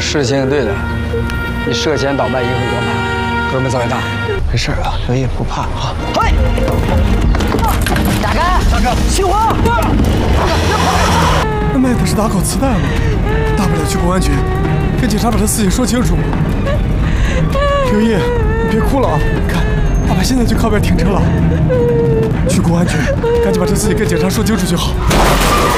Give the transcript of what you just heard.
事情对的，你涉嫌倒卖银河光盘，哥们造业大。 没事啊，刘烨不怕啊。 嘿，大哥，大哥，醒火！ 那卖的是打口磁带吗？大不了去公安局，跟警察把这事情说清楚。刘烨，你别哭了啊！看，爸爸现在就靠边停车了。去公安局，赶紧把这事情跟警察说清楚就好。